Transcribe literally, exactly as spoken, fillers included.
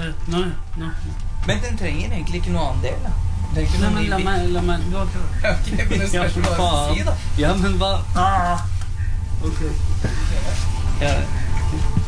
Nei, nei. Men den trenger egentlig ikke noe annen del, da. Det er ikke Nei, noe men la ny meg, la meg du har Ja, ok, men det spørs hva du sier, da. Ja, men hva? Ah. Ok. Ja,